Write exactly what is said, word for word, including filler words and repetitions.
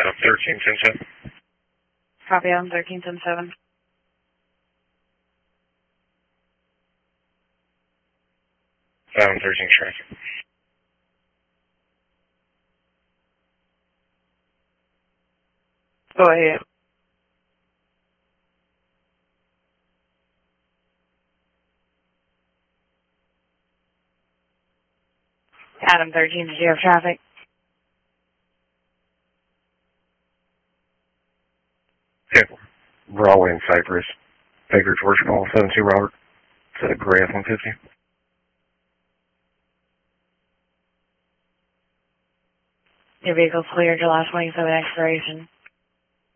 Adam thirteen ten seven. Copy, Adam thirteen ten seven. Adam thirteen traffic. Go ahead. Adam thirteen, did you have traffic? Yeah. Broadway and Cypress. Baker George Call, seven two Robert. To the gray F one fifty. Your vehicle's clear, July twenty-seventh expiration.